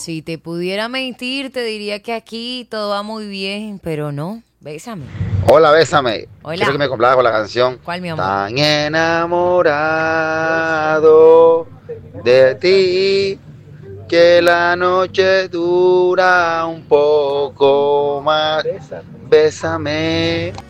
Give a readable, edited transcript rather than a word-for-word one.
Si te pudiera mentir, te diría que aquí todo va muy bien, pero no. Bésame. Hola, bésame. Quiero que Hola. me complaga con la canción ¿Cuál, mi amor? Tan enamorado de ti que la noche dura un poco más. Bésame.